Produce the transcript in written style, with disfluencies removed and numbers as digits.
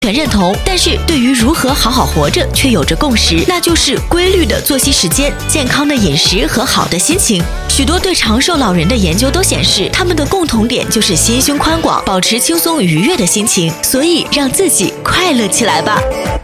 全认同，但是对于如何好好活着却有着共识，那就是规律的作息时间、健康的饮食和好的心情。许多对长寿老人的研究都显示，他们的共同点就是心胸宽广，保持轻松愉悦的心情。所以让自己快乐起来吧。